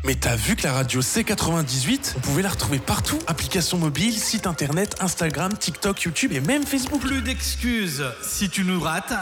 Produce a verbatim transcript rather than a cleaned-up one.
Mais t'as vu que la radio C quatre-vingt-dix-huit, on pouvait la retrouver partout. Application mobile, site internet, Instagram, TikTok, YouTube et même Facebook. Plus d'excuses. Si tu nous rates,